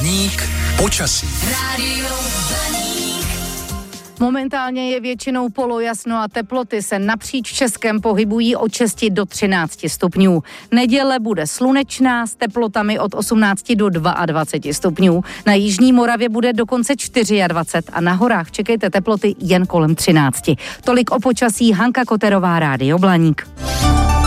Blaník počasí. Momentálně je většinou polojasno a teploty se napříč Českem pohybují od 6 do 13 stupňů. Neděle bude slunečná s teplotami od 18 do 22 stupňů. Na jižní Moravě bude dokonce 24 a na horách čekejte teploty jen kolem 13. Tolik o počasí, Hanka Koterová, Rádio Blaník.